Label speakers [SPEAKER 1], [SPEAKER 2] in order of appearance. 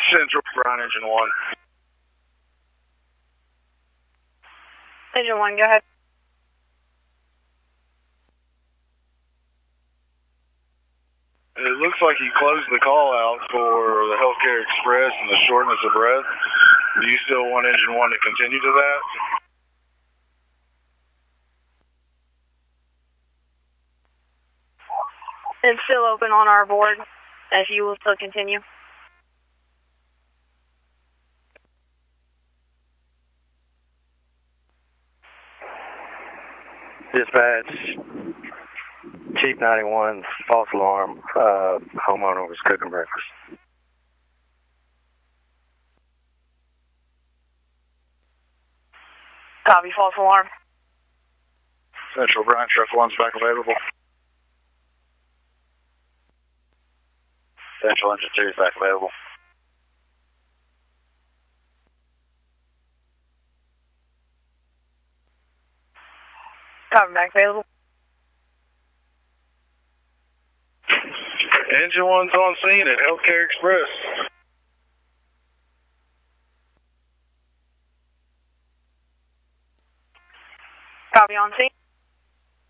[SPEAKER 1] Central, Brian, Engine 1.
[SPEAKER 2] Engine 1, go ahead.
[SPEAKER 1] It looks like he closed the call out for the Healthcare Express and the shortness of breath. Do you still want Engine 1 to continue to that?
[SPEAKER 2] It's still open on our board, if you will still continue.
[SPEAKER 3] Dispatch, Chief 91, false alarm, homeowner was cooking breakfast.
[SPEAKER 2] Copy, false alarm.
[SPEAKER 1] Central, Brian, truck 1's back available. Central, Engine 2 is back available.
[SPEAKER 2] Copy, back available.
[SPEAKER 1] Engine 1's on scene at Healthcare Express.
[SPEAKER 2] Copy, on scene.